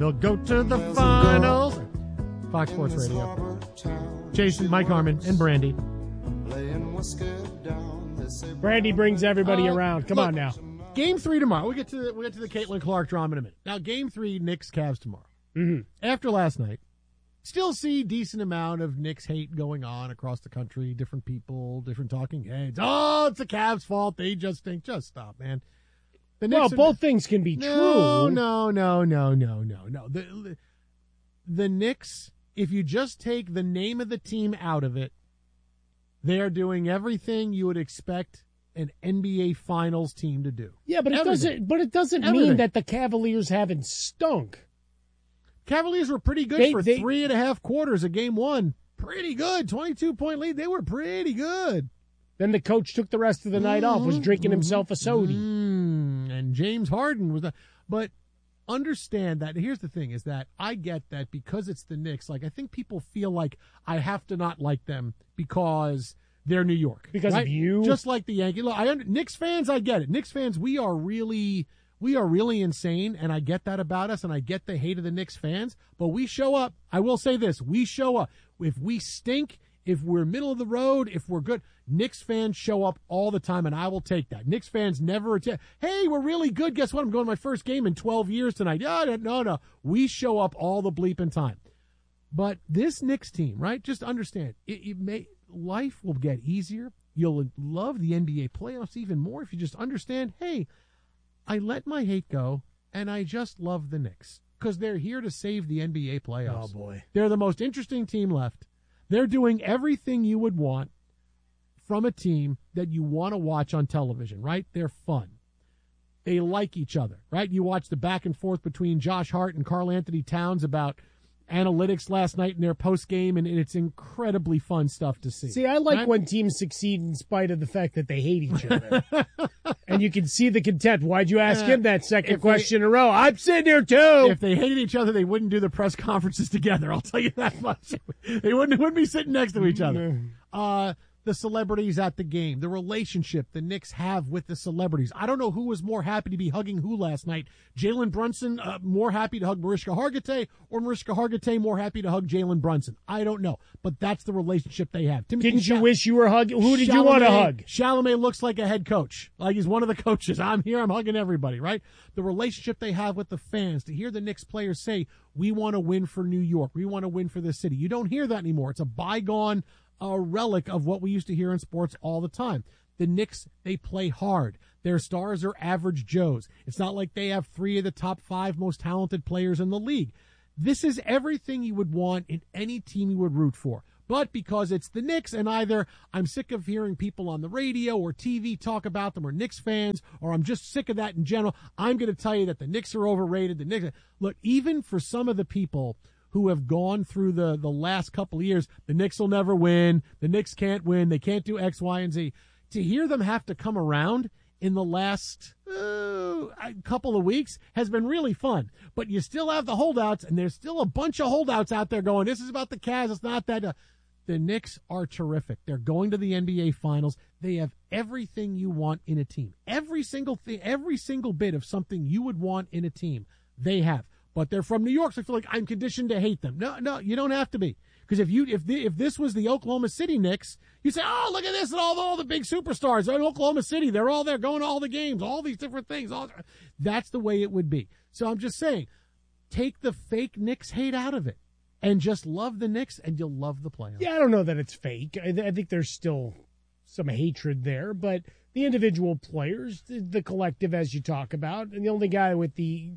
They'll go to the finals. Fox Sports Radio. Jason, Mike Harmon, and Brandy. Brandy brings everybody around. Come on now. Game 3 tomorrow. We get to the Caitlin Clark drama in a minute. Now, Game 3, Knicks Cavs tomorrow. Mm-hmm. After last night, still see decent amount of Knicks hate going on across the country. Different people, different talking heads. Oh, it's the Cavs' fault. They just stink. Just stop, man. Both things can be true. No. The Knicks, if you just take the name of the team out of it, they are doing everything you would expect an NBA Finals team to do. Yeah, but it doesn't mean that the Cavaliers haven't stunk. Cavaliers were pretty good for 3.5 quarters of Game 1. Pretty good. 22-point lead. They were pretty good. Then the coach took the rest of the night off, was drinking himself a soda. And James Harden was but understand that, here's the thing, is that I get that because it's the Knicks, like I think people feel like I have to not like them because they're New York. Because of you? Just like the Yankees. Look, Knicks fans, I get it. Knicks fans, we are really insane, and I get that about us, and I get the hate of the Knicks fans, but we show up. I will say this, we show up. If we stink, if we're middle of the road, if we're good, Knicks fans show up all the time, and I will take that. Knicks fans never hey, we're really good. Guess what? I'm going to my first game in 12 years tonight. No. We show up all the bleeping time. But this Knicks team, right, just understand, life will get easier. You'll love the NBA playoffs even more if you just understand, hey, I let my hate go, and I just love the Knicks because they're here to save the NBA playoffs. Oh, boy. They're the most interesting team left. They're doing everything you would want from a team that you want to watch on television, right? They're fun. They like each other, right? You watch the back and forth between Josh Hart and Karl Anthony Towns about analytics last night in their post game, and it's incredibly fun stuff to see. See, I like when teams succeed in spite of the fact that they hate each other. And you can see the contempt. Why'd you ask him that second question in a row? I'm sitting here too. If they hated each other, they wouldn't do the press conferences together. I'll tell you that much. They wouldn't be sitting next to each other. The celebrities at the game, the relationship the Knicks have with the celebrities. I don't know who was more happy to be hugging who last night. Jalen Brunson more happy to hug Mariska Hargitay, or Mariska Hargitay more happy to hug Jalen Brunson. I don't know, but that's the relationship they have. Didn't you wish you were hugging? Who did you want to hug? Chalamet looks like a head coach, like he's one of the coaches. I'm here, I'm hugging everybody, right? The relationship they have with the fans, to hear the Knicks players say, we want to win for New York, we want to win for the city. You don't hear that anymore. It's a bygone relic of what we used to hear in sports all the time. The Knicks, they play hard. Their stars are average Joes. It's not like they have 3 of the top 5 most talented players in the league. This is everything you would want in any team you would root for. But because it's the Knicks, and either I'm sick of hearing people on the radio or TV talk about them, or Knicks fans, or I'm just sick of that in general, I'm going to tell you that the Knicks are overrated. The Knicks, look, even for some of the people who have gone through the last couple of years, the Knicks will never win, the Knicks can't win, they can't do X, Y, and Z. To hear them have to come around in the last couple of weeks has been really fun. But you still have the holdouts, and there's still a bunch of holdouts out there going, this is about the Cavs, it's not that. The Knicks are terrific. They're going to the NBA Finals. They have everything you want in a team. Every single thing, every single bit of something you would want in a team, they have. But they're from New York, so I feel like I'm conditioned to hate them. No, you don't have to be. Because if this was the Oklahoma City Knicks, you'd say, oh, look at this, and all the big superstars. They're in Oklahoma City. They're all there going to all the games, all these different things. That's the way it would be. So I'm just saying, take the fake Knicks hate out of it and just love the Knicks, and you'll love the playoffs. Yeah, I don't know that it's fake. I think there's still some hatred there, but the individual players, the collective, as you talk about, and the only guy with the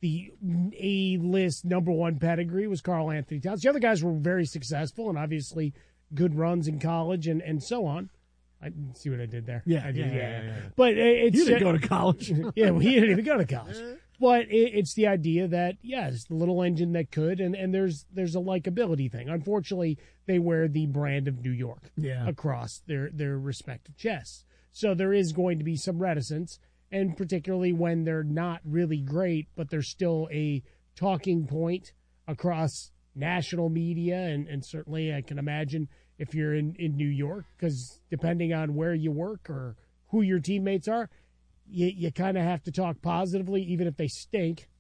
A-list number 1 pedigree was Karl Anthony Towns. The other guys were very successful and obviously good runs in college and so on. I see what I did there. Yeah. But it's you didn't go to college. Yeah, well, he didn't even go to college. But it's the idea that, it's the little engine that could, and there's a likability thing. Unfortunately, they wear the brand of New York across their respective chests. So there is going to be some reticence, and particularly when they're not really great, but they're still a talking point across national media, and certainly I can imagine if you're in New York, because depending on where you work or who your teammates are, you kind of have to talk positively, even if they stink.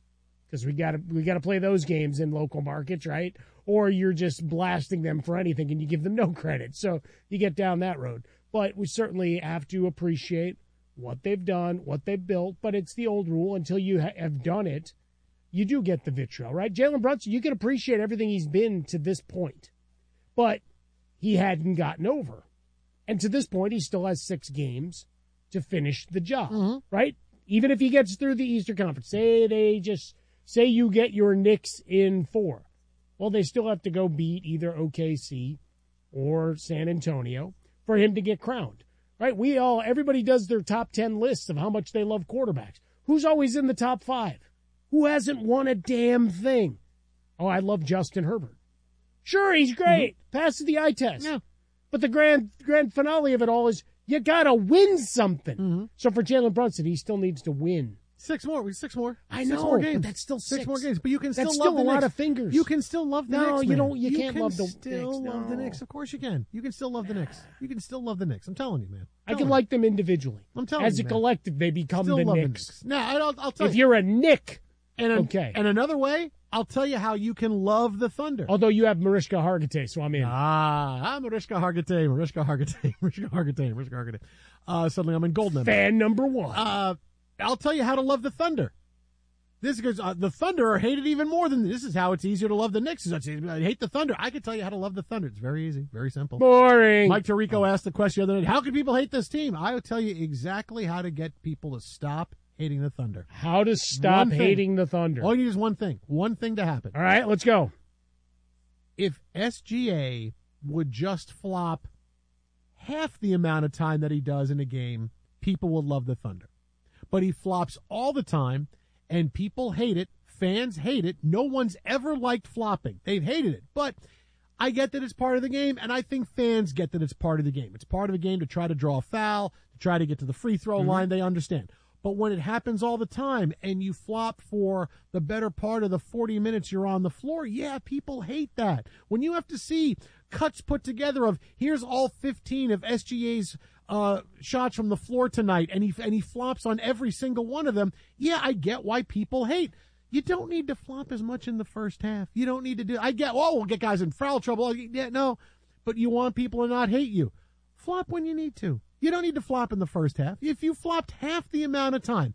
because we gotta play those games in local markets, right? Or you're just blasting them for anything and you give them no credit. So you get down that road. But we certainly have to appreciate what they've done, what they've built. But it's the old rule: until you have done it, you do get the vitriol, right? Jalen Brunson, you can appreciate everything he's been to this point, but he hadn't gotten over. And to this point, he still has 6 games to finish the job, right? Even if he gets through the Eastern Conference, say you get your Knicks in 4. Well, they still have to go beat either OKC or San Antonio for him to get crowned, right? Everybody does their top 10 lists of how much they love quarterbacks. Who's always in the top 5? Who hasn't won a damn thing? Oh, I love Justin Herbert. Sure, he's great. Passes the eye test. Yeah. But the grand finale of it all is you got to win something. So for Jalen Brunson, he still needs to win. 6 more. I know, 6 more games. But that's still 6 more games. But you can that's still love the a Knicks. lot of fingers. You can still love the Knicks. No, you don't. You can't love the Knicks. Still love the Knicks. Of course you can. You can still love the Knicks. You can still love the Knicks. I'm telling you, man. I can like them individually. I'm telling you, as a collective, they become still the love Knicks. The Knicks. Now, I'll tell you. If you're a Knick, okay. And another way, I'll tell you how you can love the Thunder. Although you have Mariska Hargitay, so I'm in. I'm Mariska Hargitay. Suddenly I'm in Golden. Fan number 1. I'll tell you how to love the Thunder. This is because the Thunder are hated even more than this. Is how it's easier to love the Knicks. I hate the Thunder. I can tell you how to love the Thunder. It's very easy, very simple. Boring. Mike Tirico asked the question the other night, how can people hate this team? I will tell you exactly how to get people to stop hating the Thunder. How to stop hating the Thunder. All you need is one thing. One thing to happen. All right, let's go. If SGA would just flop half the amount of time that he does in a game, people will love the Thunder. But he flops all the time, and people hate it. Fans hate it. No one's ever liked flopping. They've hated it. But I get that it's part of the game, and I think fans get that it's part of the game. It's part of the game to try to draw a foul, to try to get to the free throw line. They understand. But when it happens all the time and you flop for the better part of the 40 minutes you're on the floor, yeah, people hate that. When you have to see cuts put together of here's all 15 of SGA's shots from the floor tonight, and he flops on every single one of them, yeah, I get why people hate. You don't need to flop as much in the first half. You don't need to do. We'll get guys in foul trouble. Yeah, no, but you want people to not hate you. Flop when you need to. You don't need to flop in the first half. If you flopped half the amount of time,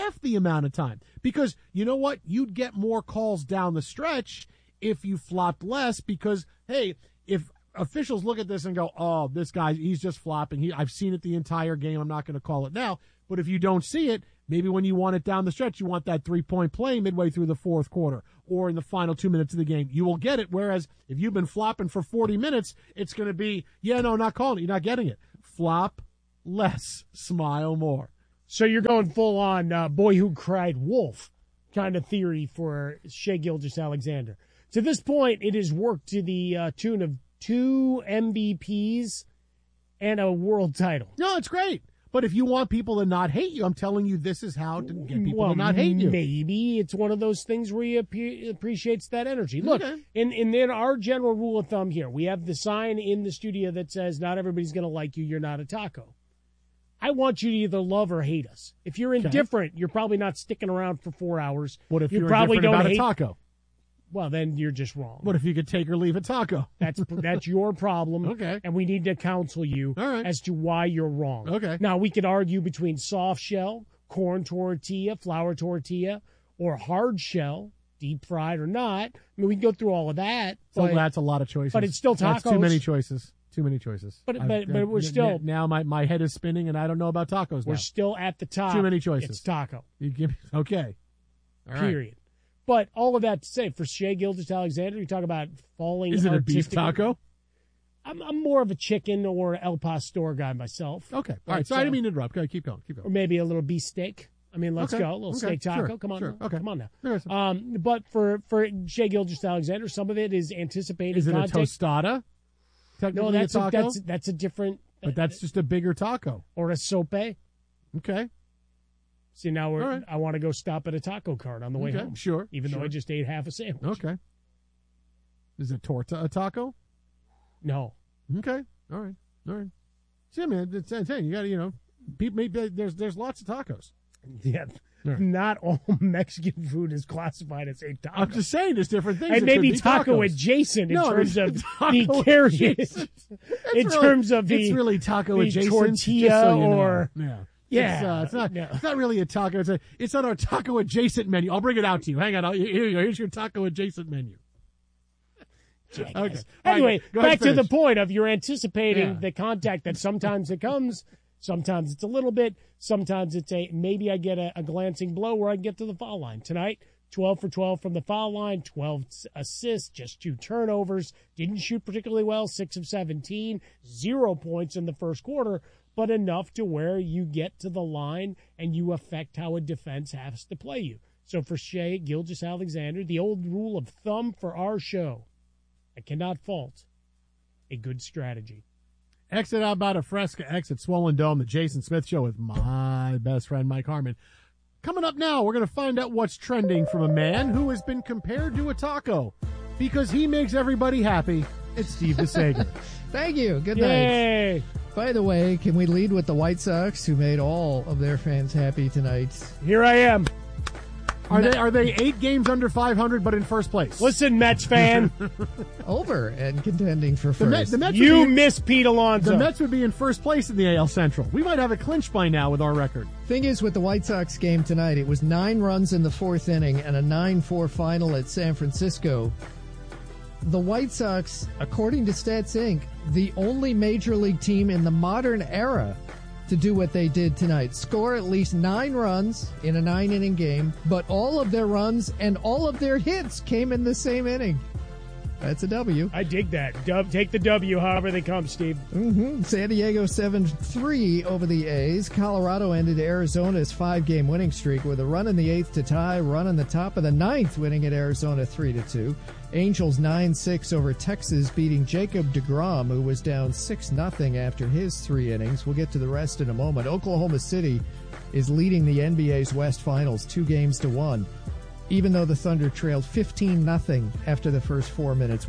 because you know what? You'd get more calls down the stretch if you flopped less because, hey, if officials look at this and go, oh, this guy, he's just flopping. I've seen it the entire game. I'm not going to call it now. But if you don't see it, maybe when you want it down the stretch, you want that 3-point play midway through the fourth quarter or in the final 2 minutes of the game. You will get it. Whereas if you've been flopping for 40 minutes, it's going to be, not calling it. You're not getting it. Flop less, smile more. So you're going full on boy who cried wolf kind of theory for Shai Gilgeous-Alexander. To this point, it has worked to the tune of 2 MVPs and a world title. No, it's great. But if you want people to not hate you, I'm telling you this is how to get people to not hate you. Maybe it's one of those things where he appreciates that energy. Look, in our general rule of thumb here, we have the sign in the studio that says not everybody's going to like you, you're not a taco. I want you to either love or hate us. If you're indifferent, you're probably not sticking around for 4 hours. What if you're probably indifferent about a taco? Well, then you're just wrong. What if you could take or leave a taco? That's your problem. Okay. And we need to counsel you as to why you're wrong. Okay. Now, we could argue between soft shell, corn tortilla, flour tortilla, or hard shell, deep fried or not. I mean, we can go through all of that. So that's a lot of choices. But it's still tacos. That's too many choices. Too many choices. But we're still... Now my head is spinning, and I don't know about tacos now. We're still at the top. Too many choices. It's taco. You give me... Okay. All right. Period. But all of that to say, for Shai Gilgeous-Alexander, we talk about falling... Is it a beef taco? I'm more of a chicken or El Pastor guy myself. Okay. All right. So I didn't mean to interrupt. Okay, keep going. Or maybe a little beef steak. I mean, let's go. A little steak taco. Sure. Come on. Sure. Okay. Come on now. But for Shai Gilgeous-Alexander, some of it is anticipated. Is it context. a tostada? No, that's a different. But that's just a bigger taco. Or a sope. Okay. See, now I want to go stop at a taco cart on the way home. Sure. Even though I just ate half a sandwich. Okay. Is a torta a taco? No. Okay. All right. See, man, it's insane. You got to, people. There's lots of tacos. Yeah. not all Mexican food is classified as a taco. I'm just saying there's different things. And maybe taco adjacent in terms of the carriage. Terms of the it's really taco adjacent tortilla so or yeah. It's not really a taco. It's on our taco adjacent menu. I'll bring it out to you. Hang on. Here you go. Here's your taco adjacent menu. Okay. Anyway, back to the point of you're anticipating the contact that sometimes it comes, sometimes it's a little bit, sometimes it's maybe I get a glancing blow where I can get to the foul line. Tonight, 12 for 12 from the foul line, 12 assists, just 2 turnovers, didn't shoot particularly well, 6 of 17, 0 points in the first quarter, but enough to where you get to the line and you affect how a defense has to play you. So for Shai Gilgeous-Alexander, the old rule of thumb for our show, I cannot fault a good strategy. Exit out about a Fresca, exit Swollen Dome, the Jason Smith Show with my best friend Mike Harmon. Coming up now, we're going to find out what's trending from a man who has been compared to a taco because he makes everybody happy. It's Steve DeSager. Thank you. Good Yay. night. By the way, can we lead with the White Sox, who made all of their fans happy tonight? Here I am. Are they 8 games under 500 but in first place? Listen, Mets fan. Over and contending for first. The Mets you miss Pete Alonso. The Mets would be in first place in the AL Central. We might have it clinched by now with our record. Thing is, with the White Sox game tonight, it was 9 runs in the 4th inning and a 9-4 final at San Francisco. The White Sox, according to Stats Inc., the only major league team in the modern era to do what they did tonight. Score at least 9 runs in a 9-inning game, but all of their runs and all of their hits came in the same inning. That's a W. I dig that. Take the W however they come, Steve. San Diego 7-3 over the A's. Colorado ended Arizona's 5-game winning streak with a run in the 8th to tie, run in the top of the 9th, winning at Arizona 3-2. Angels 9-6 over Texas, beating Jacob deGrom, who was down 6-0 after his 3 innings. We'll get to the rest in a moment. Oklahoma City is leading the NBA's West Finals 2-1. Even though the Thunder trailed 15-0 after the first 4 minutes.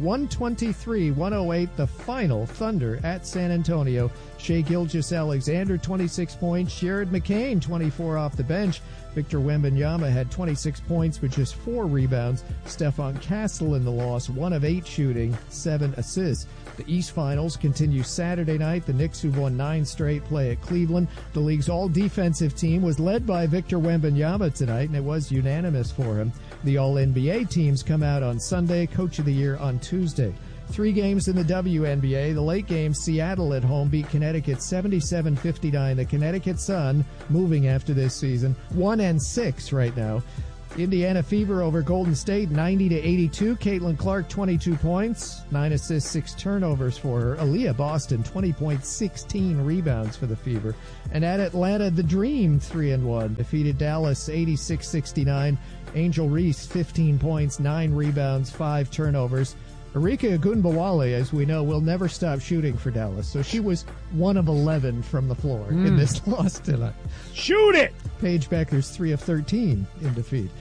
123-108, the final. Thunder at San Antonio. Shai Gilgeous-Alexander, 26 points. Sherrod McCain, 24 off the bench. Victor Wembanyama had 26 points with just 4 rebounds. Stephon Castle in the loss, 1 of 8 shooting, 7 assists. The East Finals continue Saturday night. The Knicks, who've won 9 straight, play at Cleveland. The league's all-defensive team was led by Victor Wembanyama tonight, and it was unanimous for him. The All-NBA teams come out on Sunday, Coach of the Year on Tuesday. 3 games in the WNBA. The late game, Seattle at home beat Connecticut 77-59. The Connecticut Sun, moving after this season, 1-6 right now. Indiana Fever over Golden State, 90-82. Caitlin Clark, 22 points, 9 assists, 6 turnovers for her. Aaliyah Boston, 20 points, 16 rebounds for the Fever. And at Atlanta, the Dream, 3-1, defeated Dallas 86-69. Angel Reese, 15 points, 9 rebounds, 5 turnovers. Arika Ogunbowale, as we know, will never stop shooting for Dallas, so she was 1 of 11 from the floor in this loss tonight. Shoot it! Paige Beckers, 3 of 13 in defeat.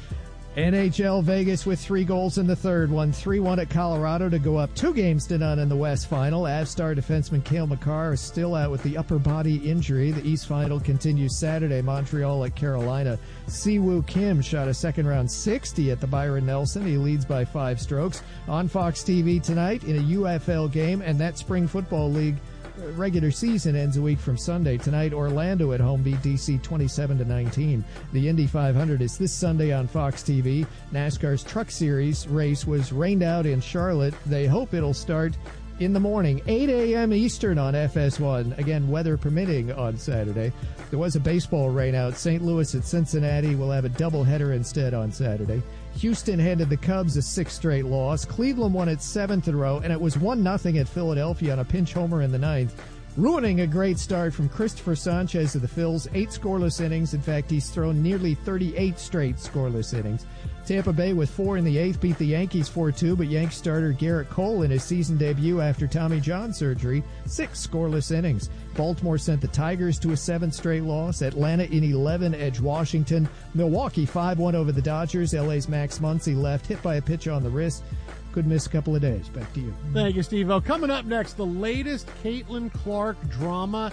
NHL Vegas with 3 goals in the third, won 3-1 at Colorado to go up 2-0 in the West Final. Avstar defenseman Cale Makar is still out with the upper body injury. The East Final continues Saturday, Montreal at Carolina. Siwoo Kim shot a second-round 60 at the Byron Nelson. He leads by 5 strokes. On Fox TV tonight in a UFL game, and that Spring Football League regular season ends a week from Sunday. Tonight, Orlando at home beat DC 27-19. The Indy 500 is this Sunday on Fox TV. NASCAR's Truck Series race was rained out in Charlotte. They hope it'll start in the morning, 8 a.m. Eastern on FS1. Again, weather permitting on Saturday. There was a baseball rainout. St. Louis at Cincinnati will have a doubleheader instead on Saturday. Houston handed the Cubs a 6th straight loss. Cleveland won its 7th in a row, and it was 1-0 at Philadelphia on a pinch homer in the 9th. Ruining a great start from Christopher Sanchez of the Phils. 8 scoreless innings. In fact, he's thrown nearly 38 straight scoreless innings. Tampa Bay with 4 in the 8th beat the Yankees 4-2, but Yanks starter Garrett Cole in his season debut after Tommy John surgery, 6 scoreless innings. Baltimore sent the Tigers to a 7th straight loss. Atlanta in 11 edged Washington. Milwaukee 5-1 over the Dodgers. LA's Max Muncy left, hit by a pitch on the wrist. Could miss a couple of days. Back to you. Thank you, Steve-O. Coming up next, the latest Caitlin Clark drama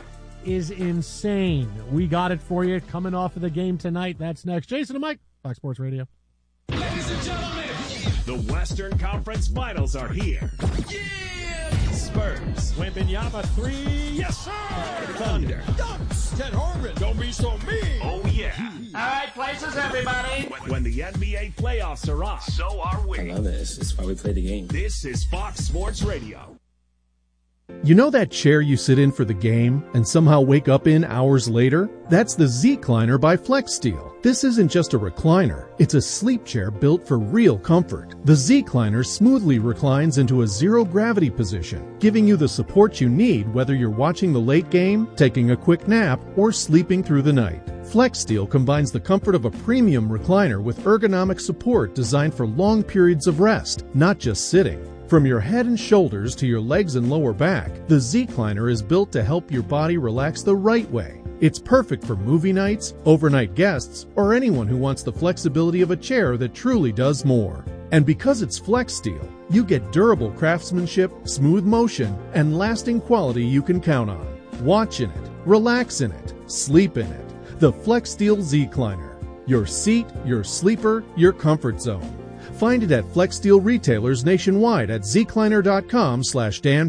is insane. We got it for you coming off of the game tonight. That's next. Jason and Mike, Fox Sports Radio. Ladies and gentlemen, the Western Conference Finals are here. Yeah! Spurs. Wembanyama 3. Yes, sir! Thunder. Dunks. Ted Harmon. Don't be so mean. Oh, yeah. All right, places, everybody. When the NBA playoffs are on, so are we. I love it. It's why we play the game. This is Fox Sports Radio. You know that chair you sit in for the game and somehow wake up in hours later? That's the Z-Cliner by FlexSteel. This isn't just a recliner. It's a sleep chair built for real comfort. The Z-Cliner smoothly reclines into a zero-gravity position, giving you the support you need whether you're watching the late game, taking a quick nap, or sleeping through the night. FlexSteel combines the comfort of a premium recliner with ergonomic support designed for long periods of rest, not just sitting. From your head and shoulders to your legs and lower back, the Z-Cliner is built to help your body relax the right way. It's perfect for movie nights, overnight guests, or anyone who wants the flexibility of a chair that truly does more. And because it's FlexSteel, you get durable craftsmanship, smooth motion, and lasting quality you can count on. Watch in it, relax in it, sleep in it. The FlexSteel Z-Cliner. Your seat, your sleeper, your comfort zone. Find it at FlexSteel retailers nationwide at zcliner.com/Dan.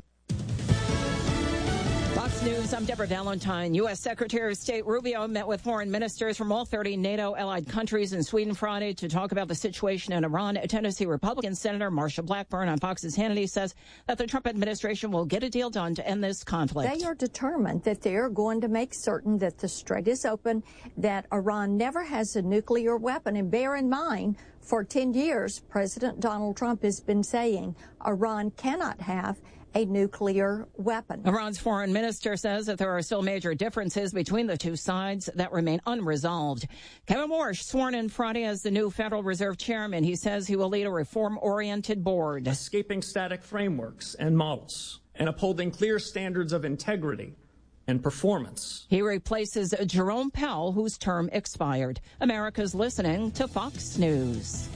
Fox News, I'm Deborah Valentine. U.S. Secretary of State Rubio met with foreign ministers from all 30 NATO-allied countries in Sweden Friday to talk about the situation in Iran. Tennessee Republican Senator Marsha Blackburn on Fox's Hannity says that the Trump administration will get a deal done to end this conflict. They are determined that they are going to make certain that the strait is open, that Iran never has a nuclear weapon. And bear in mind, for 10 years, President Donald Trump has been saying Iran cannot have a nuclear weapon. Iran's foreign minister says that there are still major differences between the two sides that remain unresolved. Kevin Warsh sworn in Friday as the new Federal Reserve chairman. He says he will lead a reform-oriented board. Escaping static frameworks and models and upholding clear standards of integrity and performance. He replaces Jerome Powell, whose term expired. America's listening to Fox News.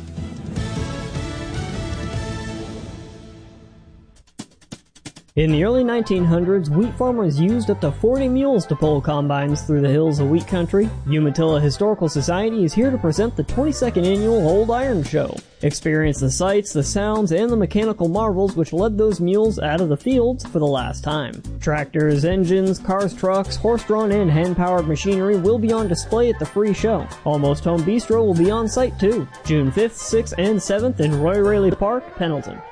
In the early 1900s, wheat farmers used up to 40 mules to pull combines through the hills of wheat country. Umatilla Historical Society is here to present the 22nd annual Old Iron Show. Experience the sights, the sounds, and the mechanical marvels which led those mules out of the fields for the last time. Tractors, engines, cars, trucks, horse-drawn and hand-powered machinery will be on display at the free show. Almost Home Bistro will be on site too. June 5th, 6th, and 7th in Roy Raley Park, Pendleton.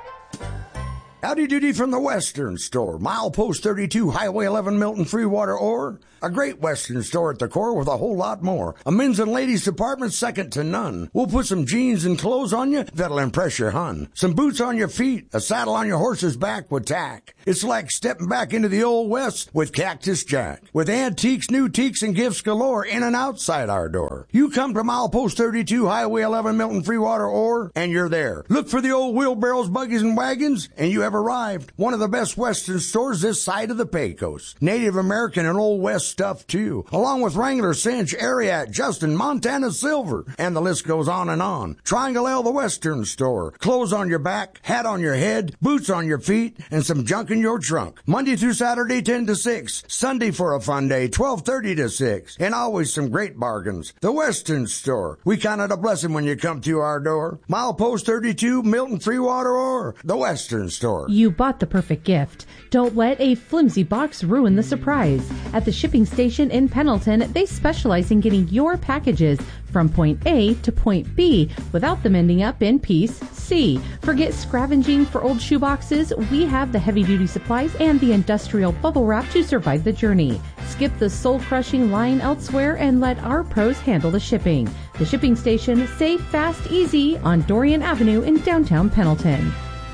Howdy doody from the Western Store. Milepost 32, Highway 11, Milton, Freewater, or a great Western store at the core with a whole lot more. A men's and ladies department second to none. We'll put some jeans and clothes on you that'll impress your hun. Some boots on your feet, a saddle on your horse's back with tack. It's like stepping back into the Old West with Cactus Jack. With antiques, new teaks, and gifts galore in and outside our door. You come to Milepost 32, Highway 11, Milton, Freewater, or, and you're there. Look for the old wheelbarrows, buggies, and wagons, and you have arrived. One of the best Western stores this side of the Pecos. Native American and Old West stuff, too. Along with Wrangler, Cinch, Ariat, Justin, Montana Silver, and the list goes on and on. Triangle L, the Western Store. Clothes on your back, hat on your head, boots on your feet, and some junk in your trunk. Monday through Saturday, 10 to 6. Sunday for a fun day, 12:30 to 6. And always some great bargains. The Western Store. We count it a blessing when you come to our door. Milepost 32, Milton, Freewater, or the Western Store. You bought the perfect gift. Don't let a flimsy box ruin the surprise. At the shipping station in Pendleton, they specialize in getting your packages from point A to point B without them ending up in piece C. Forget scavenging for old shoeboxes. We have the heavy-duty supplies and the industrial bubble wrap to survive the journey. Skip the soul-crushing line elsewhere and let our pros handle the shipping. The shipping station, safe, fast, easy on Dorian Avenue in downtown Pendleton.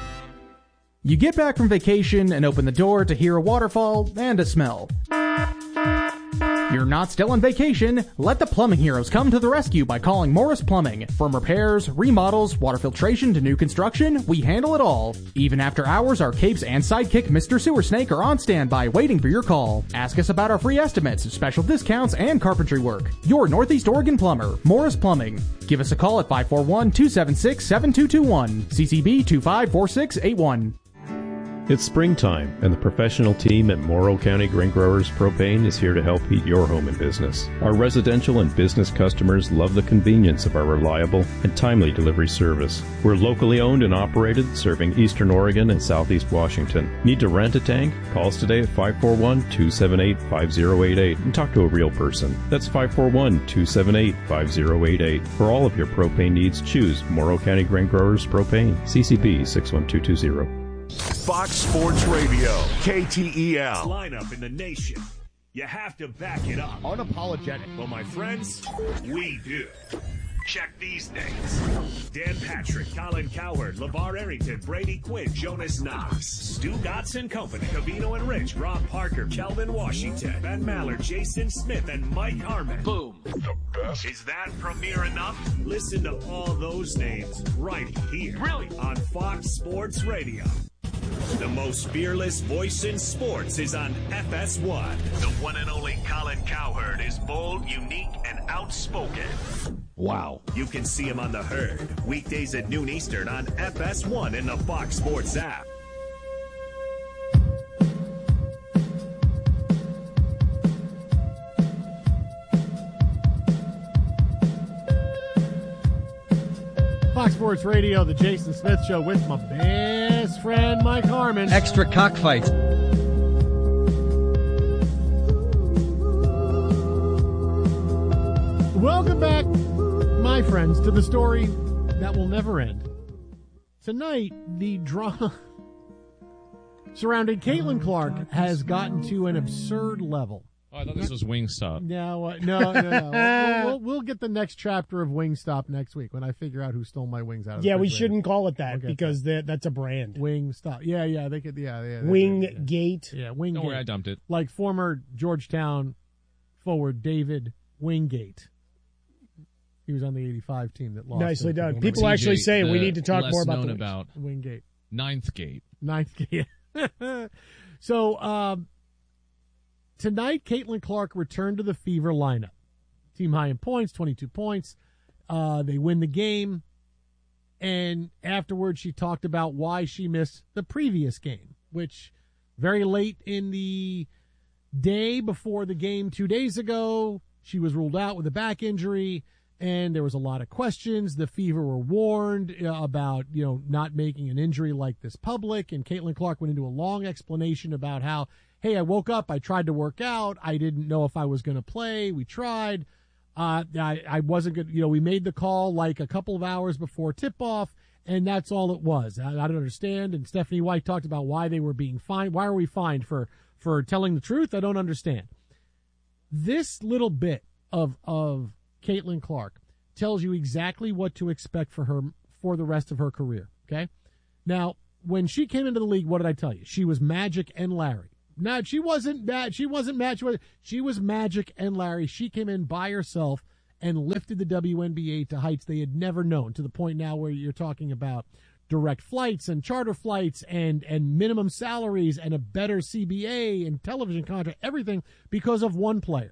You get back from vacation and open the door to hear a waterfall and a smell. You're not still on vacation. Let the plumbing heroes come to the rescue by calling Morris Plumbing. From repairs, remodels, water filtration to new construction, we handle it all. Even after hours, our capes and sidekick Mr. Sewer Snake are on standby waiting for your call. Ask us about our free estimates, special discounts, and carpentry work. Your Northeast Oregon plumber, Morris Plumbing. Give us a call at 541-276-7221. CCB 254681. It's springtime, and the professional team at Morrow County Grain Growers Propane is here to help heat your home and business. Our residential and business customers love the convenience of our reliable and timely delivery service. We're locally owned and operated, serving Eastern Oregon and Southeast Washington. Need to rent a tank? Call us today at 541-278-5088 and talk to a real person. That's 541-278-5088. For all of your propane needs, choose Morrow County Grain Growers Propane, CCP 61220. Fox Sports Radio, KTEL. Lineup in the nation. You have to back it up. Unapologetic. Well, my friends, we do. Check these names. Dan Patrick, Colin Cowherd, LeVar Arrington, Brady Quinn, Jonas Knox, Stu Gotson Company, Cavino and Rich, Rob Parker, Kelvin Washington, Ben Maller, Jason Smith, and Mike Harmon. Boom. The best. Is that premiere enough? Listen to all those names right here. Really? On Fox Sports Radio. The most fearless voice in sports is on FS1. The one and only Colin Cowherd is bold, unique, and outspoken. Wow. You can see him on The Herd, weekdays at noon Eastern on FS1 and the Fox Sports app. Fox Sports Radio, the Jason Smith Show with my best friend, Mike Harmon. Extra cockfights. Welcome back, my friends, to the story that will never end. Tonight, the drama surrounding Caitlin Clark has gotten to an absurd level. Oh, I thought this was Wingstop. No. We'll get the next chapter of Wingstop next week when I figure out who stole my wings out of the Yeah, we refrigerator. shouldn't call it that because that's a brand. Wingstop. Yeah, they could. Yeah. Wingate. Yeah, Wingate. Don't worry, I dumped it. Like former Georgetown forward David Wingate. He was on the 85 team that lost. Nicely done. People actually say we need to talk more about about Wingate. Ninth Gate. So, tonight, Caitlin Clark returned to the Fever lineup. Team high in points, 22 points. They win the game. And afterwards, she talked about why she missed the previous game, which very late in the day before the game 2 days ago, she was ruled out with a back injury. And there was a lot of questions. The Fever were warned about, not making an injury like this public. And Caitlin Clark went into a long explanation about how, hey, I woke up, I tried to work out, I didn't know if I was going to play, we tried, I wasn't good, we made the call like a couple of hours before tip-off, and that's all it was. I don't understand, and Stephanie White talked about why they were being fined. Why are we fined for telling the truth? I don't understand. This little bit of Caitlin Clark tells you exactly what to expect for her for the rest of her career, okay? Now, when she came into the league, what did I tell you? She was Magic and Larry. No, she wasn't bad. She wasn't Magic. She was Magic and Larry. She came in by herself and lifted the WNBA to heights they had never known, to the point now where you're talking about direct flights and charter flights and minimum salaries and a better CBA and television contract, everything because of one player.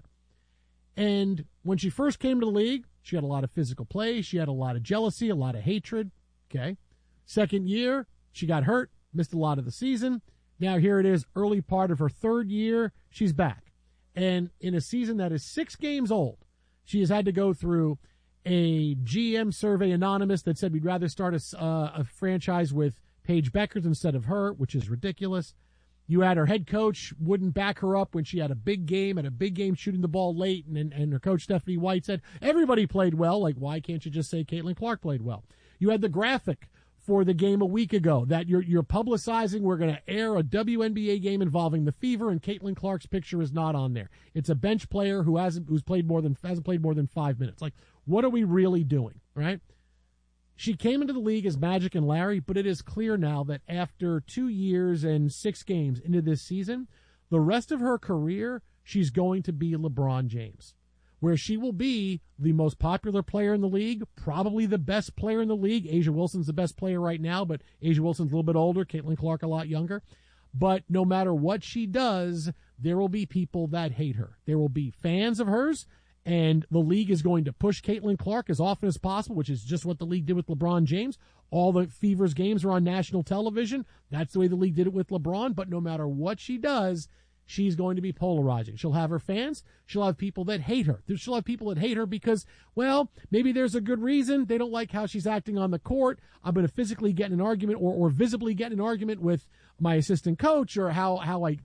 And when she first came to the league, she had a lot of physical play. She had a lot of jealousy, a lot of hatred. Okay. Second year, she got hurt, missed a lot of the season. Now here it is, early part of her third year, she's back. And in a season that is 6 games old, she has had to go through a GM survey anonymous that said we'd rather start a franchise with Paige Beckers instead of her, which is ridiculous. You had her head coach wouldn't back her up when she had a big game shooting the ball late, and her coach Stephanie White said everybody played well. Like, why can't you just say Caitlin Clark played well? You had the graphic for the game a week ago that you're publicizing. We're going to air a WNBA game involving the Fever, and Caitlin Clark's picture is not on there. It's a bench player who hasn't played more than 5 minutes. Like, what are we really doing, right? She came into the league as Magic and Larry, but it is clear now that after 2 years and 6 games into this season, the rest of her career, she's going to be LeBron James, where she will be the most popular player in the league, probably the best player in the league. A'ja Wilson's the best player right now, but A'ja Wilson's a little bit older, Caitlin Clark a lot younger. But no matter what she does, there will be people that hate her. There will be fans of hers, and the league is going to push Caitlin Clark as often as possible, which is just what the league did with LeBron James. All the Fever's games are on national television. That's the way the league did it with LeBron. But no matter what she does, she's going to be polarizing. She'll have her fans. She'll have people that hate her. She'll have people that hate her because, well, maybe there's a good reason. They don't like how she's acting on the court. I'm going to physically get in an argument or visibly get in an argument with my assistant coach, or how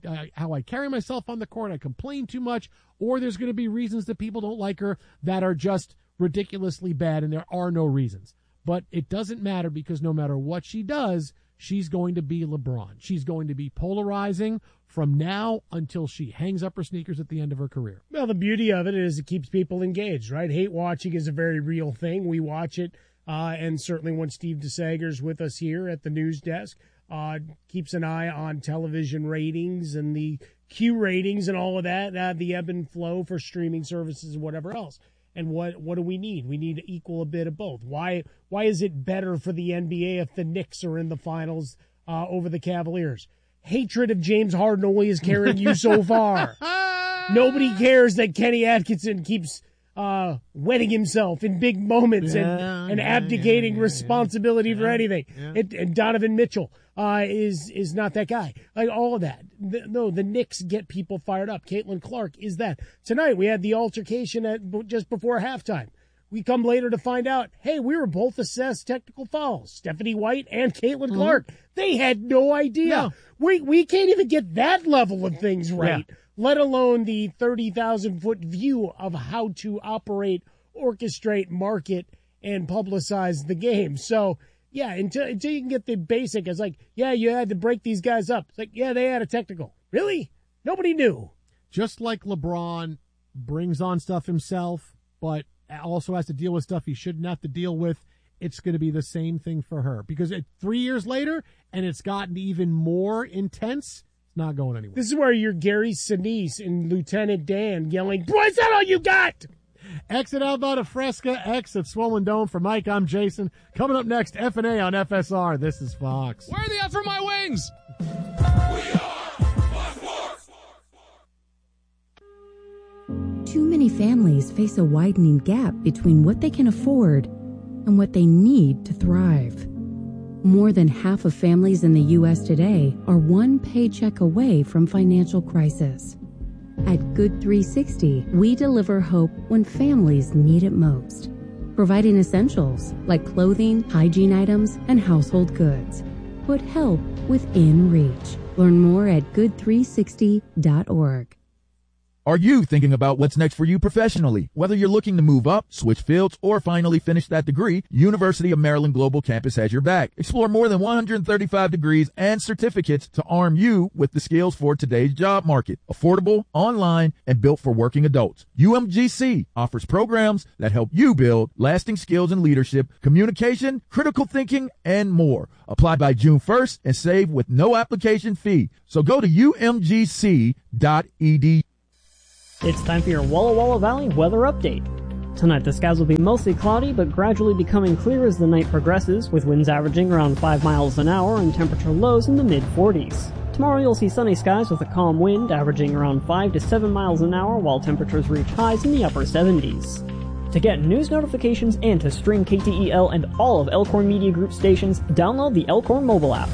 I carry myself on the court. I complain too much. Or there's going to be reasons that people don't like her that are just ridiculously bad, and there are no reasons. But it doesn't matter, because no matter what she does, she's going to be LeBron. She's going to be polarizing from now until she hangs up her sneakers at the end of her career. Well, the beauty of it is it keeps people engaged, right? Hate watching is a very real thing. We watch it, and certainly when Steve DeSager's with us here at the news desk, keeps an eye on television ratings and the Q ratings and all of that, the ebb and flow for streaming services and whatever else. And what do we need? We need to equal a bit of both. Why is it better for the NBA if the Knicks are in the finals over the Cavaliers? Hatred of James Harden only is carrying you so far. Nobody cares that Kenny Atkinson keeps wetting himself in big moments and abdicating responsibility for anything. And Donovan Mitchell is not that guy. Like all of that. The Knicks get people fired up. Caitlin Clark is that. Tonight we had the altercation just before halftime. We come later to find out, hey, we were both assessed technical fouls. Stephanie White and Caitlin Clark. They had no idea. No. We can't even get that level of things right, let alone the 30,000-foot view of how to operate, orchestrate, market, and publicize the game. So, yeah, until you can get the basic, it's like, yeah, you had to break these guys up. It's like, yeah, they had a technical. Really? Nobody knew. Just like LeBron brings on stuff himself, but also has to deal with stuff he shouldn't have to deal with, it's going to be the same thing for her. Because 3 years later, and it's gotten even more intense, it's not going anywhere. This is where you're Gary Sinise and Lieutenant Dan yelling, boy, is that all you got? Exit Alba to Fresca, exit Swollen Dome. For Mike, I'm Jason. Coming up next, F&A on FSR. This is Fox. Where are the F for my wings? Too many families face a widening gap between what they can afford and what they need to thrive. More than half of families in the U.S. today are one paycheck away from financial crisis. At Good 360, we deliver hope when families need it most, providing essentials like clothing, hygiene items, and household goods. Put help within reach. Learn more at good360.org. Are you thinking about what's next for you professionally? Whether you're looking to move up, switch fields, or finally finish that degree, University of Maryland Global Campus has your back. Explore more than 135 degrees and certificates to arm you with the skills for today's job market. Affordable, online, and built for working adults. UMGC offers programs that help you build lasting skills in leadership, communication, critical thinking, and more. Apply by June 1st and save with no application fee. So go to umgc.edu. It's time for your Walla Walla Valley weather update. Tonight the skies will be mostly cloudy but gradually becoming clear as the night progresses, with winds averaging around 5 miles an hour and temperature lows in the mid-40s. Tomorrow you'll see sunny skies with a calm wind averaging around 5 to 7 miles an hour, while temperatures reach highs in the upper 70s. To get news notifications and to stream KTEL and all of Elkhorn Media Group stations, download the Elkhorn mobile app.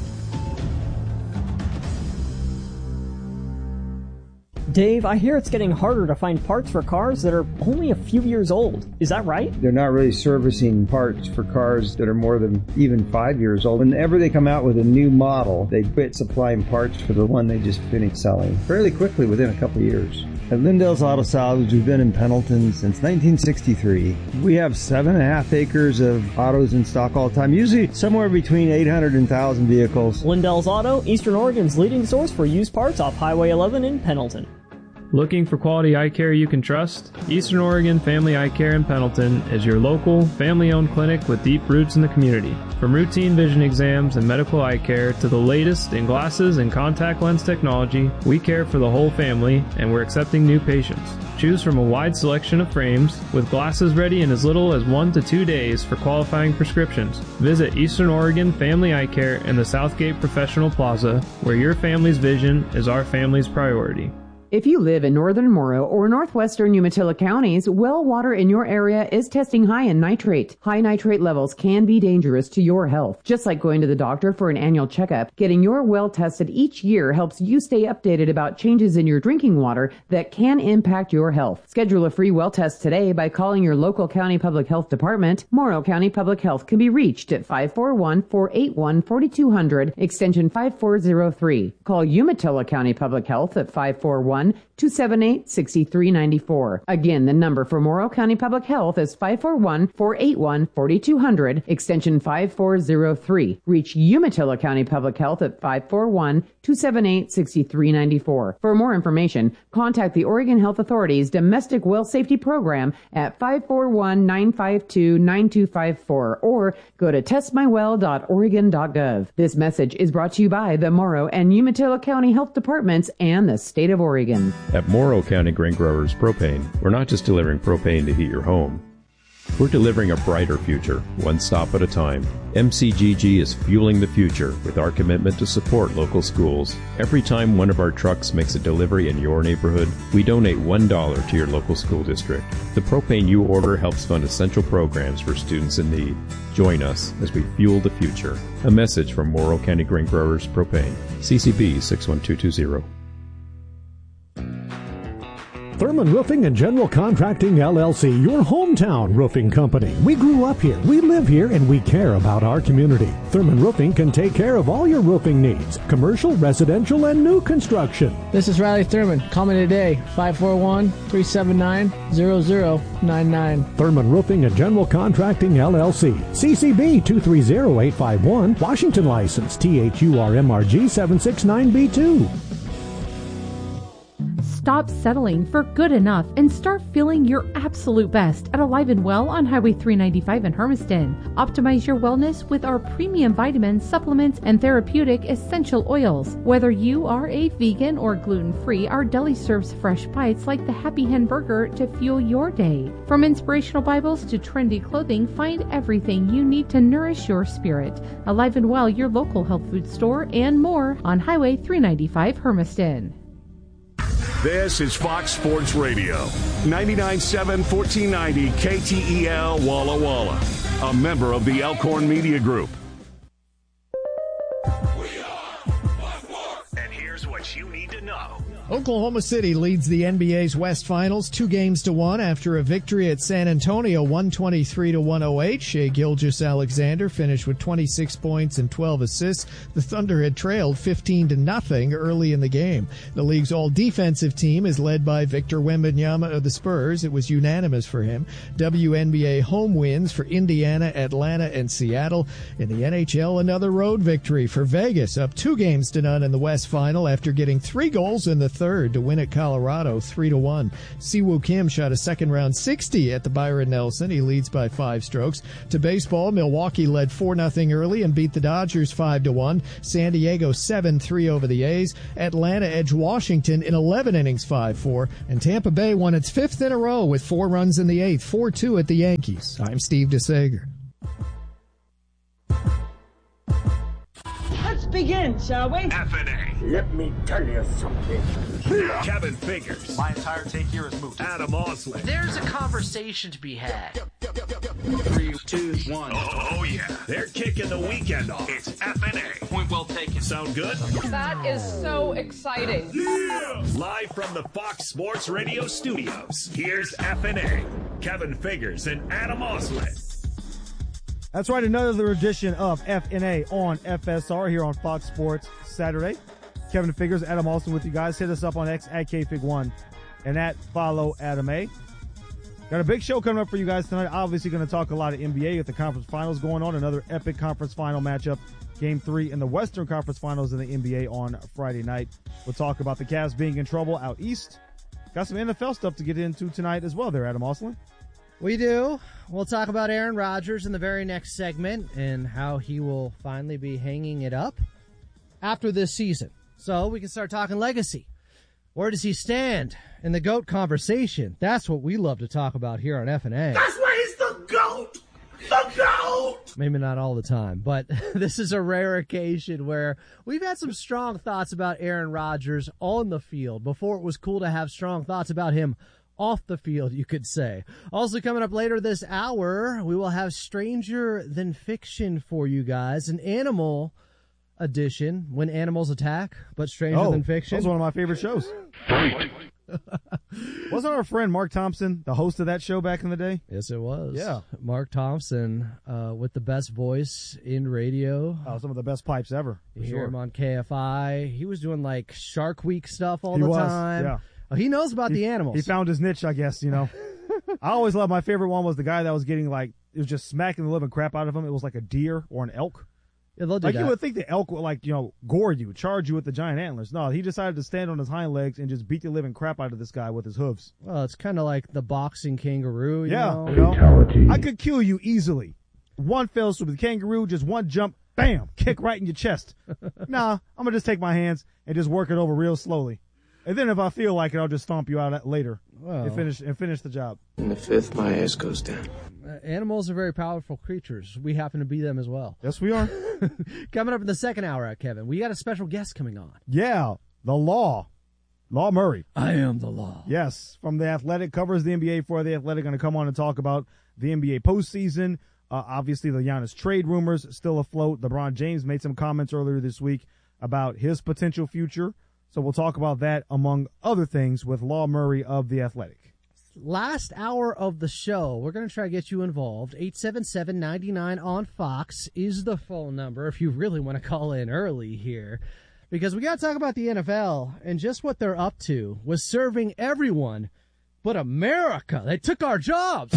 Dave, I hear it's getting harder to find parts for cars that are only a few years old. Is that right? They're not really servicing parts for cars that are more than even 5 years old. Whenever they come out with a new model, they quit supplying parts for the one they just finished selling fairly quickly within a couple of years. At Lindell's Auto Salvage, we've been in Pendleton since 1963. We have 7.5 acres of autos in stock all the time, usually somewhere between 800 and 1,000 vehicles. Lindell's Auto, Eastern Oregon's leading source for used parts off Highway 11 in Pendleton. Looking for quality eye care you can trust? Eastern Oregon Family Eye Care in Pendleton is your local, family-owned clinic with deep roots in the community. From routine vision exams and medical eye care to the latest in glasses and contact lens technology, we care for the whole family, and we're accepting new patients. Choose from a wide selection of frames, with glasses ready in as little as 1 to 2 days for qualifying prescriptions. Visit Eastern Oregon Family Eye Care in the Southgate Professional Plaza, where your family's vision is our family's priority. If you live in northern Morrow or northwestern Umatilla counties, well water in your area is testing high in nitrate. High nitrate levels can be dangerous to your health. Just like going to the doctor for an annual checkup, getting your well tested each year helps you stay updated about changes in your drinking water that can impact your health. Schedule a free well test today by calling your local county public health department. Morrow County Public Health can be reached at 541-481-4200, extension 5403. Call Umatilla County Public Health at 541-278-6394. Again, the number for Morrow County Public Health is 541-481-4200, extension 5403. Reach Umatilla County Public Health at 541-278-6394. For more information, contact the Oregon Health Authority's Domestic Well Safety Program at 541-952-9254 or go to testmywell.oregon.gov. This message is brought to you by the Morrow and Umatilla County Health Departments and the state of Oregon. At Morrow County Grain Growers Propane, we're not just delivering propane to heat your home. We're delivering a brighter future, one stop at a time. MCGG is fueling the future with our commitment to support local schools. Every time one of our trucks makes a delivery in your neighborhood, we donate $1 to your local school district. The propane you order helps fund essential programs for students in need. Join us as we fuel the future. A message from Morrow County Grain Growers Propane. CCB 61220. Thurman Roofing and General Contracting, LLC, your hometown roofing company. We grew up here, we live here, and we care about our community. Thurman Roofing can take care of all your roofing needs, commercial, residential, and new construction. This is Riley Thurman. Call me today, 541-379-0099. Thurman Roofing and General Contracting, LLC, CCB 230851, Washington license, THURMRG 769B2. Stop settling for good enough and start feeling your absolute best at Alive and Well on Highway 395 in Hermiston. Optimize your wellness with our premium vitamins, supplements, and therapeutic essential oils. Whether you are a vegan or gluten-free, our deli serves fresh bites like the Happy Hen Burger to fuel your day. From inspirational Bibles to trendy clothing, find everything you need to nourish your spirit. Alive and Well, your local health food store, and more on Highway 395 Hermiston. This is Fox Sports Radio, 99.7 1490 KTEL Walla Walla, a member of the Elkhorn Media Group. And here's what you need to know. Oklahoma City leads the NBA's West Finals 2-1 after a victory at San Antonio 123-108. Shai Gilgeous-Alexander finished with 26 points and 12 assists. The Thunder had trailed 15-0 early in the game. The league's all-defensive team is led by Victor Wembanyama of the Spurs. It was unanimous for him. WNBA home wins for Indiana, Atlanta, and Seattle. In the NHL, another road victory for Vegas, up 2-0 in the West Final after getting 3 goals in the third to win at Colorado 3-1. Siwoo Kim shot a second-round 60 at the Byron Nelson. He leads by 5 strokes. To baseball, Milwaukee led 4-0 early and beat the Dodgers 5-1. San Diego 7-3 over the A's. Atlanta edged Washington in 11 innings 5-4. And Tampa Bay won its 5th in a row with 4 runs in the 8th, 4-2 at the Yankees. I'm Steve DeSager. Let's begin, shall we? F&A. Let me tell you something. Kevin Figures. My entire take here is moved. Adam Osley. There's a conversation to be had. 3, 2, 1. Oh, yeah. They're kicking the weekend off. It's F&A. Point well taken. Sound good? That is so exciting. Yeah! Live from the Fox Sports Radio studios, here's F&A. Kevin Figures and Adam Osley. That's right, another edition of F&A on FSR here on Fox Sports Saturday. Kevin Figures, Adam Alston with you guys. Hit us up on X at KFig1 and at Follow Adam A. Got a big show coming up for you guys tonight. Obviously going to talk a lot of NBA with the conference finals going on. Another epic conference final matchup. Game 3 in the Western Conference Finals in the NBA on Friday night. We'll talk about the Cavs being in trouble out east. Got some NFL stuff to get into tonight as well there, Adam Alston. We do. We'll talk about Aaron Rodgers in the very next segment and how he will finally be hanging it up after this season. So we can start talking legacy. Where does he stand in the GOAT conversation? That's what we love to talk about here on F&A. That's why he's the GOAT! The GOAT! Maybe not all the time, but this is a rare occasion where we've had some strong thoughts about Aaron Rodgers on the field before it was cool to have strong thoughts about him off the field, you could say. Also coming up later this hour, we will have Stranger Than Fiction for you guys, an animal edition, When Animals Attack, but Stranger Than Fiction. That was one of my favorite shows. Wasn't our friend Mark Thompson the host of that show back in the day? Yes, it was. Yeah. Mark Thompson, with the best voice in radio. Oh, some of the best pipes ever. You hear him on KFI. He was doing like Shark Week stuff all He the was, time. yeah. Oh, he knows about the animals. He found his niche, I guess, you know. I always loved, my favorite one was the guy that was getting like, it was just smacking the living crap out of him. It was like a deer or an elk. Yeah, they'll do like that. you would think the elk would like, you know, gore you, charge you with the giant antlers. No, he decided to stand on his hind legs and just beat the living crap out of this guy with his hooves. Well, it's kind of like the boxing kangaroo, you Yeah, know? you know? I could kill you easily. One fell swoop with the kangaroo, just one jump, bam, kick right in your chest. Nah, I'm gonna just take my hands and just work it over real slowly. And then if I feel like it, I'll just stomp you out later and finish the job. In the fifth, my ass goes down. Animals are very powerful creatures. We happen to be them as well. Yes, we are. Coming up in the second hour, Kevin, we got a special guest coming on. Yeah, the Law Murray. I am the Law. Yes, from The Athletic, covers the NBA for The Athletic. Going to come on and talk about the NBA postseason. Obviously, the Giannis trade rumors still afloat. LeBron James made some comments earlier this week about his potential future. So we'll talk about that, among other things, with Law Murray of The Athletic. Last hour of the show, we're going to try to get you involved. 877-99 on Fox is the phone number if you really want to call in early here. Because we got to talk about the NFL and just what they're up to with serving everyone but America. They took our jobs.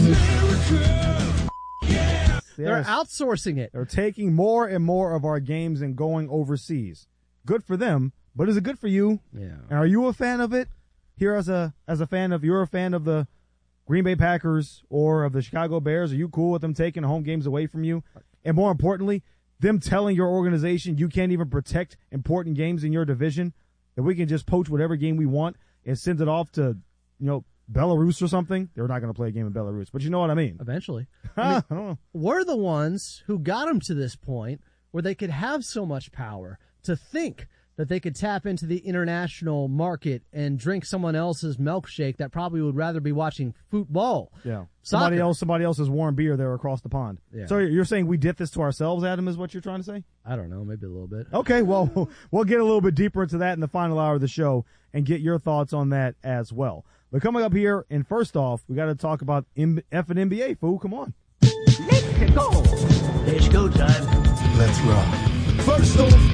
Yes. They're outsourcing it. They're taking more and more of our games and going overseas. Good for them, but is it good for you? Yeah. And are you a fan of it? Here as a fan of, you're a fan of the Green Bay Packers or of the Chicago Bears. Are you cool with them taking home games away from you? And more importantly, them telling your organization you can't even protect important games in your division, that we can just poach whatever game we want and send it off to, you know, Belarus or something. They're not going to play a game in Belarus, but you know what I mean. Eventually. I don't know. We're the ones who got them to this point where they could have so much power to think that they could tap into the international market and drink someone else's milkshake that probably would rather be watching football. Yeah. Soccer. Somebody else's warm beer there across the pond. Yeah. So you're saying we did this to ourselves, Adam, is what you're trying to say? I don't know, maybe a little bit. Okay, well, we'll get a little bit deeper into that in the final hour of the show and get your thoughts on that as well. But coming up here, and first off, we got to talk about F and NBA, fool. Come on. Let's go. It's go time. Let's rock. First off.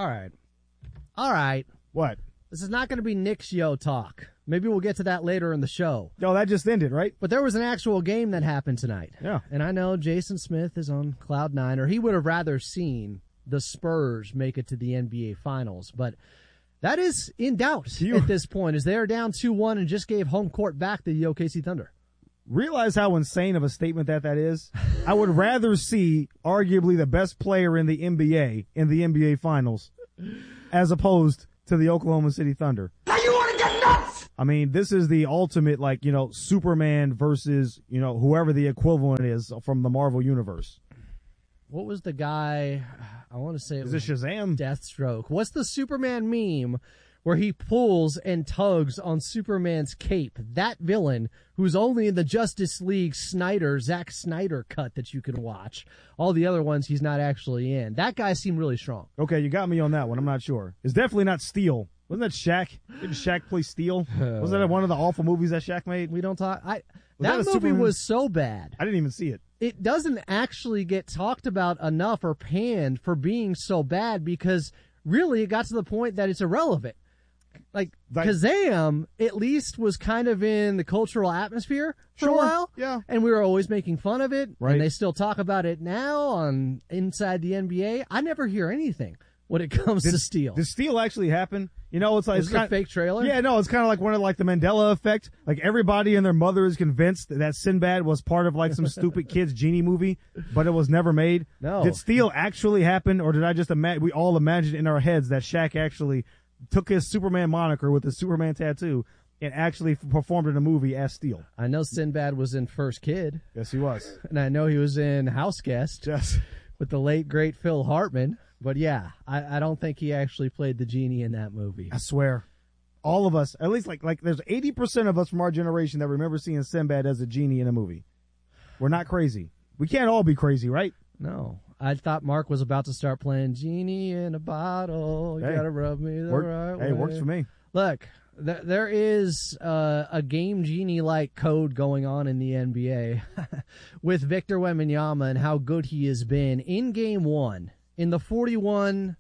All right. What? This is not going to be Knicks Yo talk. Maybe we'll get to that later in the show. No, that just ended, right? But there was an actual game that happened tonight. Yeah. And I know Jason Smith is on cloud nine, or he would have rather seen the Spurs make it to the NBA Finals. But that is in doubt at this point, as they are down 2-1 and just gave home court back to the OKC Thunder. Realize how insane of a statement that is? I would rather see arguably the best player in the NBA in the NBA Finals as opposed to the Oklahoma City Thunder. Now you want to get nuts! I mean, this is the ultimate, like, you know, Superman versus, you know, whoever the equivalent is from the Marvel Universe. What was the guy, I want to say it Is was it Shazam? Deathstroke. What's the Superman meme where he pulls and tugs on Superman's cape? That villain, who's only in the Justice League Zack Snyder cut that you can watch. All the other ones he's not actually in. That guy seemed really strong. Okay, you got me on that one. I'm not sure. It's definitely not Steel. Wasn't that Shaq? Didn't Shaq play Steel? Was that one of the awful movies that Shaq made? We don't talk. that movie Superman? was so bad. I didn't even see it. It doesn't actually get talked about enough or panned for being so bad because really it got to the point that it's irrelevant. Like Kazam at least was kind of in the cultural atmosphere for a while. Yeah. And we were always making fun of it. Right. And they still talk about it now on Inside the NBA. I never hear anything when it comes to Steel. Did Steel actually happen? You know, it's like Was it a fake trailer? Yeah, no, it's kind of like one of like the Mandela effect. Like everybody and their mother is convinced that Sinbad was part of like some stupid kid's genie movie, but it was never made. No. Did Steel actually happen, or did I just we all imagined in our heads that Shaq actually took his Superman moniker with his Superman tattoo and actually performed in a movie as Steel. I know Sinbad was in First Kid. Yes, he was. And I know he was in House Guest. Yes. With the late, great Phil Hartman. But yeah, I don't think he actually played the genie in that movie. I swear. All of us, at least like there's 80% of us from our generation that remember seeing Sinbad as a genie in a movie. We're not crazy. We can't all be crazy, right? No. I thought Mark was about to start playing Genie in a Bottle. You gotta rub me the right way. Hey, works for me. Look, there is a game Genie-like code going on in the NBA with Victor Wembanyama and how good he has been in Game 1. In the 41-22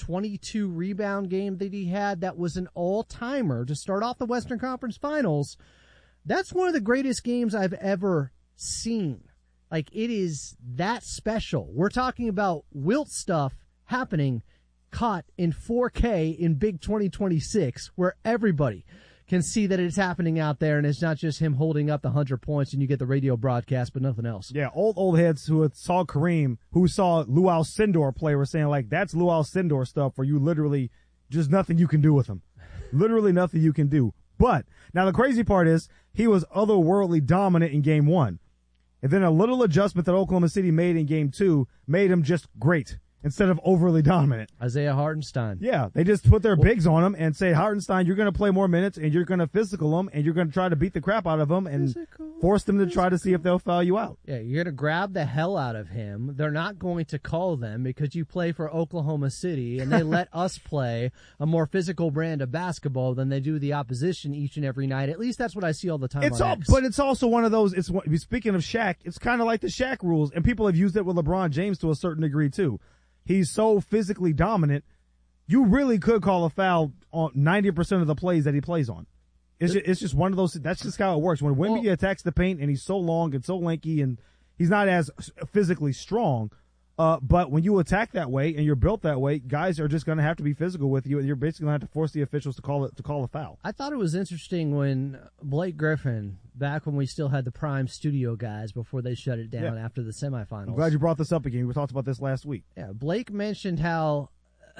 rebound game that he had, that was an all-timer to start off the Western Conference Finals. That's one of the greatest games I've ever seen. Like, it is that special. We're talking about Wilt stuff happening, caught in 4K in Big 2026, where everybody can see that it's happening out there, and it's not just him holding up the 100 points and you get the radio broadcast, but nothing else. Yeah, old heads who saw Kareem, who saw Lou Alcindor play, were saying, like, that's Lou Alcindor stuff where you literally, just nothing you can do with him. Literally nothing you can do. But, now the crazy part is, he was otherworldly dominant in Game 1. And then a little adjustment that Oklahoma City made in Game 2 made him just great instead of overly dominant. Isaiah Hartenstein. Yeah, they just put their bigs on him and say, Hartenstein, you're going to play more minutes and you're going to physical him and you're going to try to beat the crap out of them and force them to try to see if they'll foul you out. Yeah, you're going to grab the hell out of him. They're not going to call them because you play for Oklahoma City and they let us play a more physical brand of basketball than they do the opposition each and every night. At least that's what I see all the time on X. But it's also one of those, speaking of Shaq, it's kind of like the Shaq rules, and people have used it with LeBron James to a certain degree too. He's so physically dominant, you really could call a foul on 90% of the plays that he plays on. It's just one of those, that's just how it works. When Wemby attacks the paint and he's so long and so lanky and he's not as physically strong, but when you attack that way and you're built that way, guys are just going to have to be physical with you, and you're basically going to have to force the officials to call a foul. I thought it was interesting when Blake Griffin, back when we still had the prime studio guys before they shut it down after the semifinals. I'm glad you brought this up again. We talked about this last week. Yeah, Blake mentioned how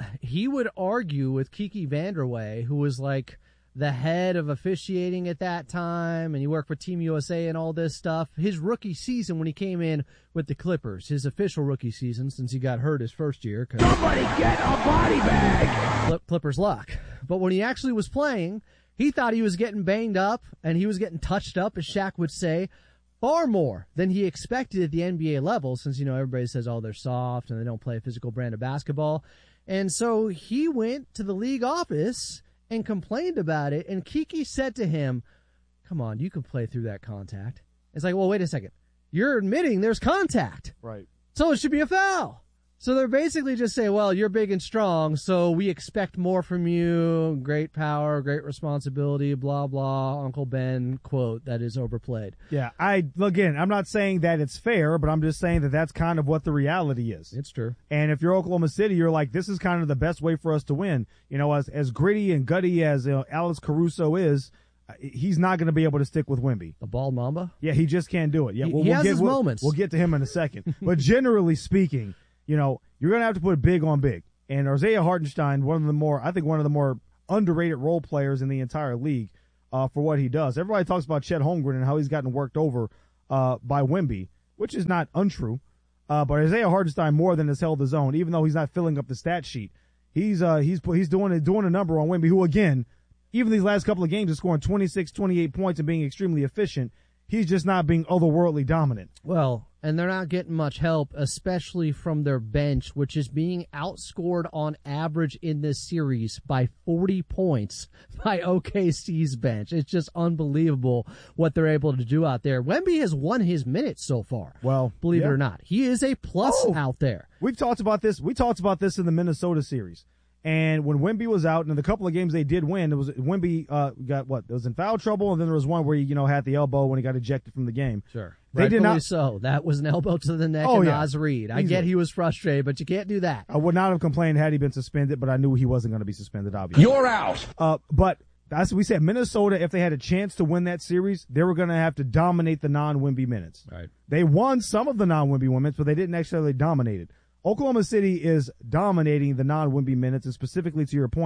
he would argue with Kiki Vanderway, who was like the head of officiating at that time, and he worked for Team USA and all this stuff. His rookie season when he came in with the Clippers, his official rookie season since he got hurt his first year. Somebody get a body bag! Clippers luck. But when he actually was playing, he thought he was getting banged up, and he was getting touched up, as Shaq would say, far more than he expected at the NBA level, since, everybody says, they're soft and they don't play a physical brand of basketball. And so he went to the league office and complained about it, and Kiki said to him, come on, you can play through that contact. It's like, well, wait a second. You're admitting there's contact. Right. So it should be a foul. So they're basically just saying, well, you're big and strong, so we expect more from you. Great power, great responsibility, blah, blah, Uncle Ben quote that is overplayed. Yeah, I'm not saying that it's fair, but I'm just saying that that's kind of what the reality is. It's true. And if you're Oklahoma City, you're like, this is kind of the best way for us to win. As gritty and gutty as Alex Caruso is, he's not going to be able to stick with Wemby. The bald mamba? Yeah, he just can't do it. Yeah, he has his moments. We'll get to him in a second. But generally speaking, you're going to have to put big on big. And Isaiah Hartenstein, one of the more underrated role players in the entire league for what he does. Everybody talks about Chet Holmgren and how he's gotten worked over by Wemby, which is not untrue. But Isaiah Hartenstein more than has held his own, even though he's not filling up the stat sheet. He's doing a number on Wemby, who, again, even these last couple of games is scoring 26, 28 points and being extremely efficient. He's just not being otherworldly dominant. Well, and they're not getting much help, especially from their bench, which is being outscored on average in this series by 40 points by OKC's bench. It's just unbelievable what they're able to do out there. Wemby has won his minutes so far. Well, believe it or not, he is a plus out there. We've talked about this. We talked about this in the Minnesota series. And when Wemby was out, and in the couple of games they did win, Wemby got what? It was in foul trouble, and then there was one where he, had the elbow when he got ejected from the game. Sure. They did not. So that was an elbow to the neck of Naz Reid. I get he was frustrated, but you can't do that. I would not have complained had he been suspended, but I knew he wasn't going to be suspended, obviously. You're out. But as we said, Minnesota, if they had a chance to win that series, they were going to have to dominate the non-Wemby minutes. Right. They won some of the non-Wemby minutes, but they didn't necessarily dominate it. Oklahoma City is dominating the non-Wemby minutes, and specifically to your point,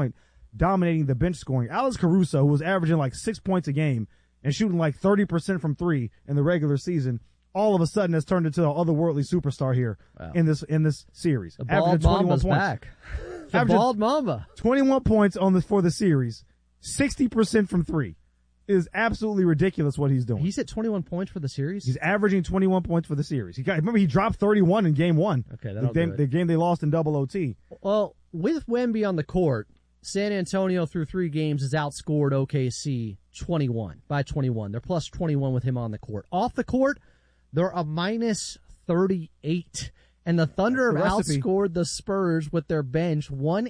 dominating the bench scoring. Alex Caruso, who was averaging like 6 points a game and shooting like 30% from three in the regular season, all of a sudden has turned into an otherworldly superstar here in this series. The bald Mamba's back. The bald Mamba. 21 points for the series, 60% from three. It is absolutely ridiculous what he's doing. He's at 21 points for the series? He's averaging 21 points for the series. Remember, he dropped 31 in game one. Okay, that'll the game they lost in double OT. Well, with Wemby on the court, San Antonio through 3 games has outscored OKC 21. They're plus 21 with him on the court. Off the court, they're a minus 38. And the Thunder have outscored the Spurs with their bench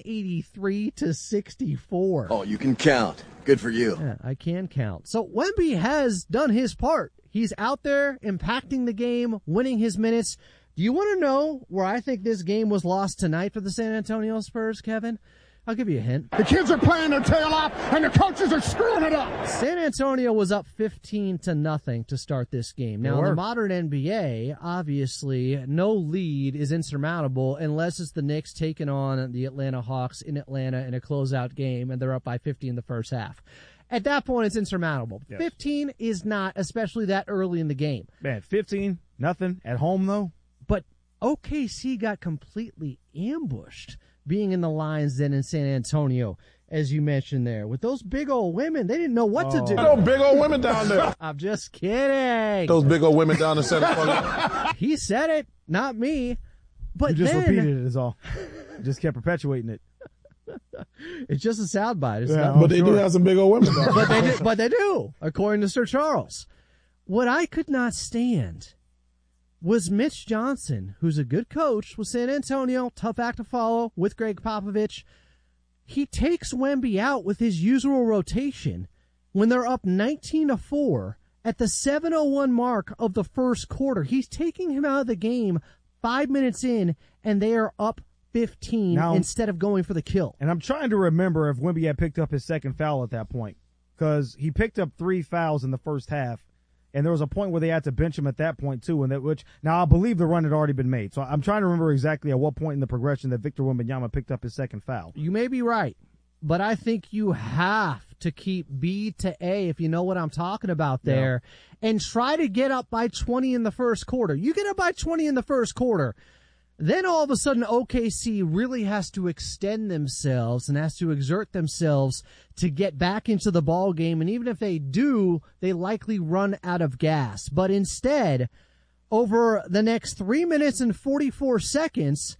183-64. Oh, you can count. Good for you. Yeah, I can count. So Wemby has done his part. He's out there impacting the game, winning his minutes. Do you want to know where I think this game was lost tonight for the San Antonio Spurs, Kevin? I'll give you a hint. The kids are playing their tail off, and the coaches are screwing it up. San Antonio was up 15-0 to start this game. Now, in the modern NBA, obviously, no lead is insurmountable unless it's the Knicks taking on the Atlanta Hawks in Atlanta in a closeout game, and they're up by 50 in the first half. At that point, it's insurmountable. Yes. 15 is not, especially that early in the game. Man, 15-0 at home, though. But OKC got completely ambushed being in the lines then in San Antonio, as you mentioned there. With those big old women, they didn't know what to do. Those big old women down there. I'm just kidding. Those big old women down in San Antonio. He said it, not me. But you just repeated it is all. You just kept perpetuating it. It's just a soundbite. But they do have some big old women down there. But they do, according to Sir Charles. What I could not stand was Mitch Johnson, who's a good coach with San Antonio, tough act to follow with Greg Popovich. He takes Wemby out with his usual rotation when they're up 19-4 at the 7:01 mark of the first quarter. He's taking him out of the game 5 minutes in, and they are up 15 instead of going for the kill. And I'm trying to remember if Wemby had picked up his second foul at that point, because he picked up 3 fouls in the first half. And there was a point where they had to bench him at that point, too. Now, I believe the run had already been made. So I'm trying to remember exactly at what point in the progression that Victor Wembanyama picked up his second foul. You may be right, but I think you have to keep B to A, if you know what I'm talking about there, and try to get up by 20 in the first quarter. You get up by 20 in the first quarter, then all of a sudden OKC really has to extend themselves and has to exert themselves to get back into the ball game. And even if they do, they likely run out of gas. But instead, over the next 3 minutes and 44 seconds,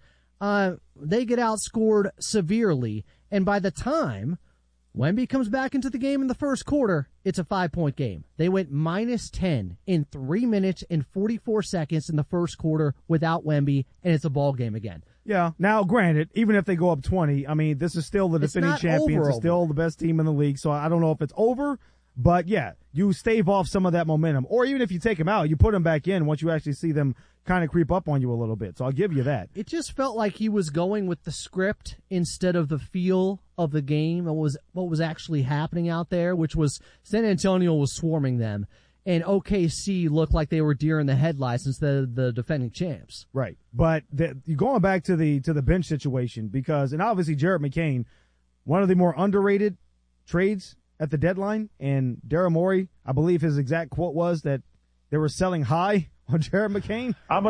they get outscored severely. And by the time Wemby comes back into the game in the first quarter, it's a 5-point game. They went minus 10 in 3 minutes and 44 seconds in the first quarter without Wemby, and it's a ball game again. Yeah. Now, granted, even if they go up 20, I mean, this is still the defending champions. It's still the best team in the league, so I don't know if it's over. But, yeah, you stave off some of that momentum. Or even if you take them out, you put them back in once you actually see them kind of creep up on you a little bit. So I'll give you that. It just felt like he was going with the script instead of the feel of the game and what was actually happening out there, which was San Antonio was swarming them, and OKC looked like they were deer in the headlights instead of the defending champs. Right. But you're going back to the bench situation and obviously Jared McCain, one of the more underrated trades at the deadline, and Daryl Morey, I believe his exact quote was that they were selling high on Jared McCain. I'm